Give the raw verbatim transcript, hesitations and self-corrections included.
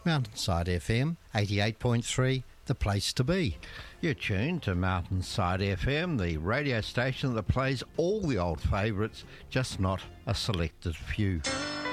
Mountainside F M, eighty-eight point three, the place to be. You're tuned to Mountainside F M, the radio station that plays all the old favourites, just not a selected few.